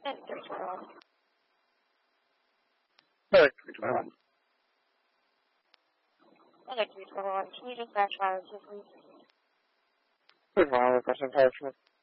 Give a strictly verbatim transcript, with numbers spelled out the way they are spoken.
And three twelve. Hello, three twelve. Hello, three twelve. Can you just match file two, please? three twelve, requesting fire